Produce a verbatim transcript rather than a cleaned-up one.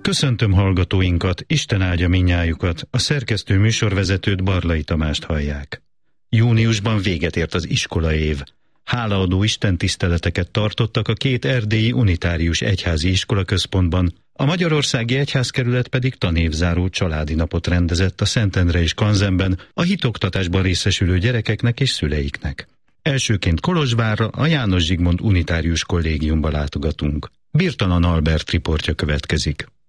Köszöntöm hallgatóinkat, Isten áldja minnyájukat, a szerkesztő műsorvezetőt, Barlai Tamást hallják. Júniusban véget ért az iskolaév. Hálaadó istentiszteleteket tartottak a két erdélyi unitárius egyházi iskolaközpontban, a Magyarországi Egyházkerület pedig tanévzáró családi napot rendezett a Szentendre és Kanzenben a hitoktatásban részesülő gyerekeknek és szüleiknek. Elsőként Kolozsvárra, a János Zsigmond Unitárius Kollégiumba látogatunk. Birtalan Albert riportja következik.